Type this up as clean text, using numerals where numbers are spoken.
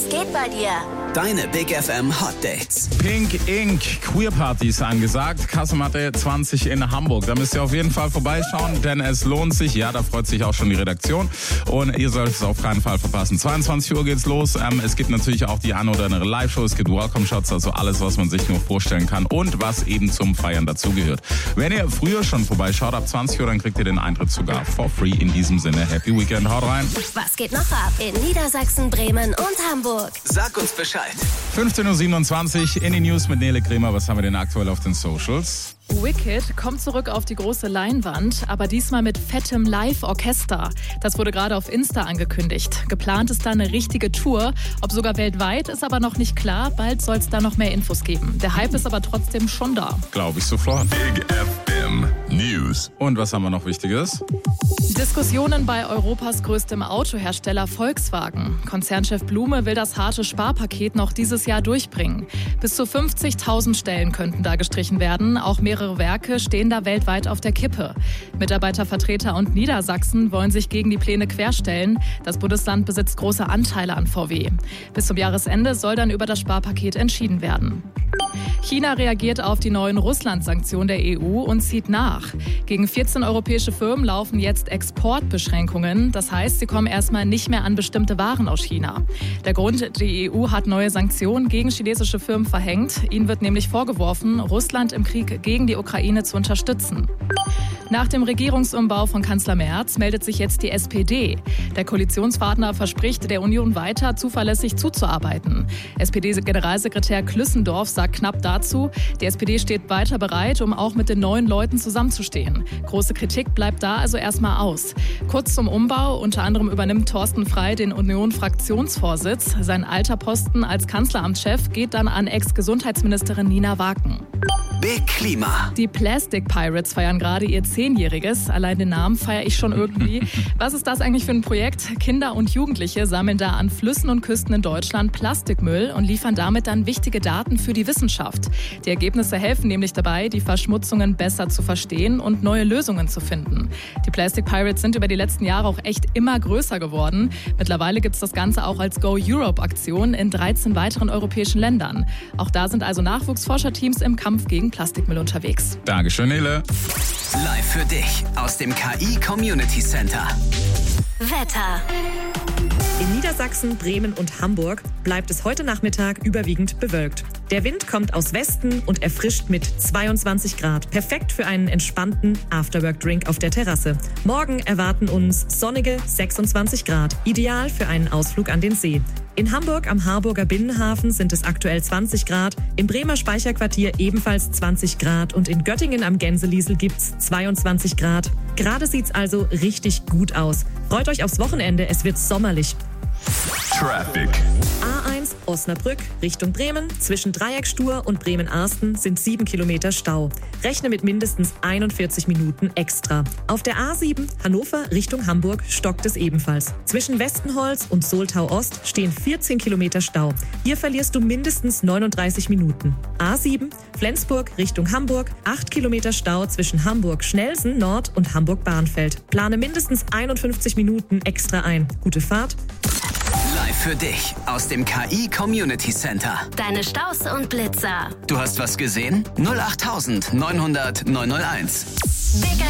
geht bei dir? Deine Big FM Hot Dates. Pink Ink Queer Party ist angesagt. Kasematte 20 in Hamburg. Da müsst ihr auf jeden Fall vorbeischauen, denn es lohnt sich. Ja, da freut sich auch schon die Redaktion. Und ihr solltet es auf keinen Fall verpassen. 22 Uhr geht's los. Es gibt natürlich auch die eine oder andere Live-Show. Es gibt Welcome-Shots, also alles, was man sich nur vorstellen kann und was eben zum Feiern dazugehört. Wenn ihr früher schon vorbeischaut, ab 20 Uhr, dann kriegt ihr den Eintritt sogar for free. In diesem Sinne, Happy Weekend. Haut rein. Was geht noch ab in Niedersachsen, Bremen und Hamburg? Sag uns Bescheid. 15.27 Uhr in die News mit Nele Kremer. Was haben wir denn aktuell auf den Socials? Wicked kommt zurück auf die große Leinwand, aber diesmal mit fettem Live-Orchester. Das wurde gerade auf Insta angekündigt. Geplant ist da eine richtige Tour, ob sogar weltweit, ist aber noch nicht klar. Bald soll es da noch mehr Infos geben. Der Hype ist aber trotzdem schon da. Glaube ich sofort. Big FM News. Und was haben wir noch Wichtiges? Diskussionen bei Europas größtem Autohersteller Volkswagen. Konzernchef Blume will das harte Sparpaket noch dieses Jahr durchbringen. Bis zu 50.000 Stellen könnten da gestrichen werden. Auch mehrere Werke stehen da weltweit auf der Kippe. Mitarbeitervertreter und Niedersachsen wollen sich gegen die Pläne querstellen. Das Bundesland besitzt große Anteile an VW. Bis zum Jahresende soll dann über das Sparpaket entschieden werden. China reagiert auf die neuen Russland-Sanktionen der EU und zieht nach. Gegen 14 europäische Firmen laufen jetzt Exportbeschränkungen. Das heißt, sie kommen erstmal nicht mehr an bestimmte Waren aus China. Der Grund, die EU hat neue Sanktionen gegen chinesische Firmen verhängt. Ihnen wird nämlich vorgeworfen, Russland im Krieg gegen die Ukraine zu unterstützen. Nach dem Regierungsumbau von Kanzler Merz meldet sich jetzt die SPD. Der Koalitionspartner verspricht der Union weiter zuverlässig zuzuarbeiten. SPD-Generalsekretär Klüssendorf sagt knapp dazu, die SPD steht weiter bereit, um auch mit den neuen Leuten zusammenzustehen. Große Kritik bleibt da also erstmal aus. Kurz zum Umbau, unter anderem übernimmt Thorsten Frey den Union-Fraktionsvorsitz. Sein alter Posten als Kanzleramtschef geht dann an Ex-Gesundheitsministerin Nina Waken. Big Klima. Die Plastic Pirates feiern gerade ihr 10-Jähriges. Allein den Namen feiere ich schon irgendwie. Was ist das eigentlich für ein Projekt? Kinder und Jugendliche sammeln da an Flüssen und Küsten in Deutschland Plastikmüll und liefern damit dann wichtige Daten für die Wissenschaft. Die Ergebnisse helfen nämlich dabei, die Verschmutzungen besser zu verstehen und neue Lösungen zu finden. Die Plastic Pirates sind über die letzten Jahre auch echt immer größer geworden. Mittlerweile gibt es das Ganze auch als Go Europe-Aktion in 13 weiteren europäischen Ländern. Auch da sind also Nachwuchsforscherteams im Kampf gegen Plastikmüll unterwegs. Dankeschön, Nele. Live für dich aus dem KI Community Center. Wetter. In Niedersachsen, Bremen und Hamburg bleibt es heute Nachmittag überwiegend bewölkt. Der Wind kommt aus Westen und erfrischt mit 22 Grad. Perfekt für einen entspannten Afterwork-Drink auf der Terrasse. Morgen erwarten uns sonnige 26 Grad. Ideal für einen Ausflug an den See. In Hamburg am Harburger Binnenhafen sind es aktuell 20 Grad, im Bremer Speicherquartier ebenfalls 20 Grad und in Göttingen am Gänseliesel gibt's 22 Grad. Gerade sieht's also richtig gut aus. Freut euch aufs Wochenende, es wird sommerlich. Traffic. A1 Osnabrück Richtung Bremen. Zwischen Dreieckstuhr und Bremen-Arsten sind 7 Kilometer Stau. Rechne mit mindestens 41 Minuten extra. Auf der A7 Hannover Richtung Hamburg stockt es ebenfalls. Zwischen Westenholz und Soltau-Ost stehen 14 Kilometer Stau. Hier verlierst du mindestens 39 Minuten. A7 Flensburg Richtung Hamburg. 8 Kilometer Stau zwischen Hamburg-Schnelsen Nord und Hamburg-Bahnfeld. Plane mindestens 51 Minuten extra ein. Gute Fahrt. Live für dich aus dem KI Community Center. Deine Staus und Blitzer. Du hast was gesehen? 08900 901. Big